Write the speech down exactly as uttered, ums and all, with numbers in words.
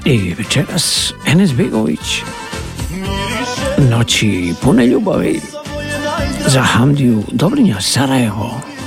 I večeras Enes Begović. Noći pune ljubavi za Hamdiju Dobrinja, Sarajevo.